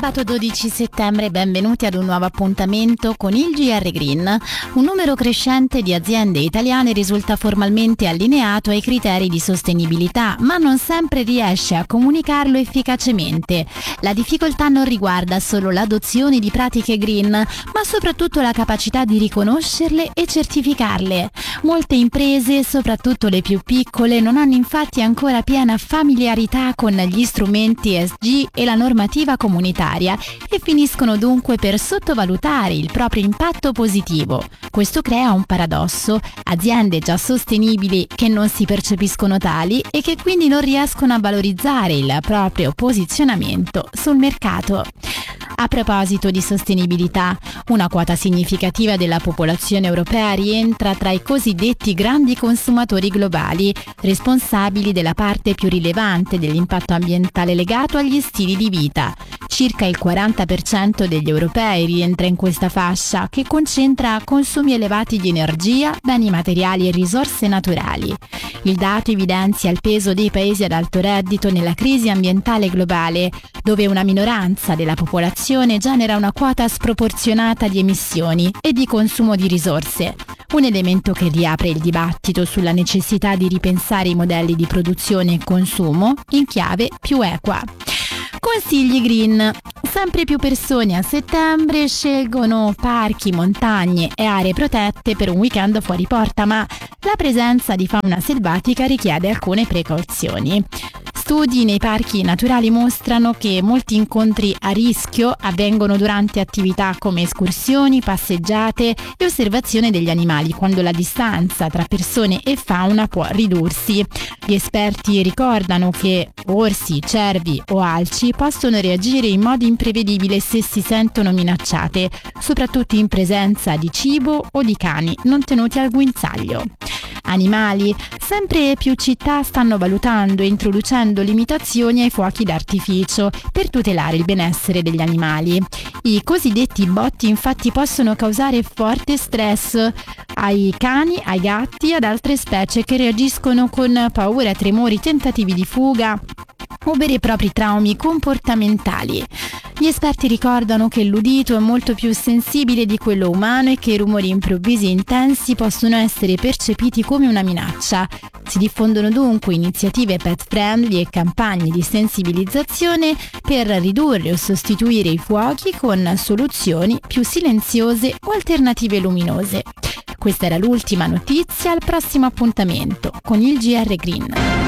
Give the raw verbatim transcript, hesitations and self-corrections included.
sabato dodici settembre, benvenuti ad un nuovo appuntamento con il G R Green. Un numero crescente di aziende italiane risulta formalmente allineato ai criteri di sostenibilità, ma non sempre riesce a comunicarlo efficacemente. La difficoltà non riguarda solo l'adozione di pratiche green, ma soprattutto la capacità di riconoscerle e certificarle. Molte imprese, soprattutto le più piccole, non hanno infatti ancora piena familiarità con gli strumenti E S G e la normativa comunitaria e finiscono dunque per sottovalutare il proprio impatto positivo. Questo crea un paradosso: aziende già sostenibili che non si percepiscono tali e che quindi non riescono a valorizzare il proprio posizionamento sul mercato. A proposito di sostenibilità, una quota significativa della popolazione europea rientra tra i cosiddetti grandi consumatori globali, responsabili della parte più rilevante dell'impatto ambientale legato agli stili di vita. Circa il quaranta per cento degli europei rientra in questa fascia, che concentra consumi elevati di energia, beni materiali e risorse naturali. Il dato evidenzia il peso dei paesi ad alto reddito nella crisi ambientale globale, dove una minoranza della popolazione genera una quota sproporzionata di emissioni e di consumo di risorse. Un elemento che riapre il dibattito sulla necessità di ripensare i modelli di produzione e consumo in chiave più equa. Consigli green. Sempre più persone a settembre scelgono parchi, montagne e aree protette per un weekend fuori porta, ma la presenza di fauna selvatica richiede alcune precauzioni. Studi nei parchi naturali mostrano che molti incontri a rischio avvengono durante attività come escursioni, passeggiate e osservazione degli animali, quando la distanza tra persone e fauna può ridursi. Gli esperti ricordano che orsi, cervi o alci possono reagire in modo imprevedibile se si sentono minacciate, soprattutto in presenza di cibo o di cani non tenuti al guinzaglio. Animali. Sempre più città stanno valutando e introducendo limitazioni ai fuochi d'artificio per tutelare il benessere degli animali. I cosiddetti botti infatti possono causare forte stress ai cani, ai gatti e ad altre specie che reagiscono con paura, tremori, tentativi di fuga o veri e propri traumi comportamentali. Gli esperti ricordano che l'udito è molto più sensibile di quello umano e che i rumori improvvisi e intensi possono essere percepiti come una minaccia. Si diffondono dunque iniziative pet friendly e campagne di sensibilizzazione per ridurre o sostituire i fuochi con soluzioni più silenziose o alternative luminose. Questa era l'ultima notizia, al prossimo appuntamento con il G R Green.